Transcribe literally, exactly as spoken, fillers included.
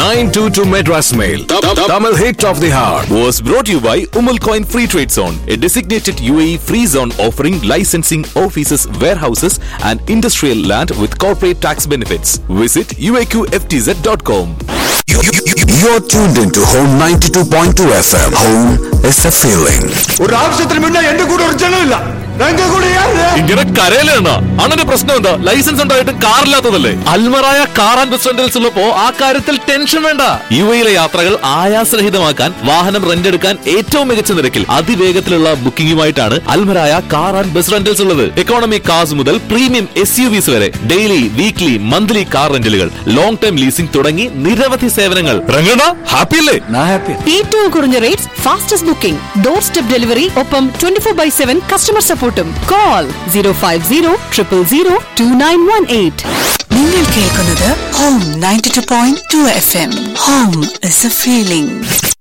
nine two two Madras Mail. Tamil hit of the hour was brought to you by Umal Coin Free Trade Zone, a designated U A E free zone offering licensing offices, warehouses and industrial land with corporate tax benefits. Visit u a q f t z dot com. You're tuned into Home ninety-two point two F M. Home is a feeling. ഒരു ആവശ്യത്തിന് മുന്നേ എന്റെ കൂടെ ഒരു ജനമില്ല. ഇങ്ങനെ കരയിലാണ് അണ്ണന്റെ പ്രശ്നം എന്താ? ലൈസൻസ് ഉണ്ടായിട്ട് കാറില്ലാത്തതല്ലേ? Almarai car and bus rentals ഉള്ളപ്പോ ആ കാര്യത്തിൽ ടെൻഷൻ വേണ്ട. യു എയിലെ യാത്രകൾ ആയാസരഹിതമാക്കാൻ വാഹനം റെന്റ് എടുക്കാൻ ഏറ്റവും മികച്ച നിരക്കിൽ അതിവേഗത്തിലുള്ള ബുക്കിംഗുമായിട്ടാണ് Almarai car and bus rentals ഉള്ളത്. എക്കോണമി കാർസ് മുതൽ പ്രീമിയം എസ് യു വിസ് വരെ daily, weekly, monthly car റെന്റലുകൾ, long time leasing തുടങ്ങി നിരവധി സേവനങ്ങൾ. രംഗണ്ണ ഹാപ്പി അല്ലേ? ഏറ്റവും കുറഞ്ഞ rates, fastest booking, door step delivery, ഒപ്പം twenty four by seven customer സപ്പോർട്ടും. Call zero five zero triple zero to nine one eight. നിങ്ങൾ കേൾക്കുന്നത് home ninety two point two F M. Home is A feeling.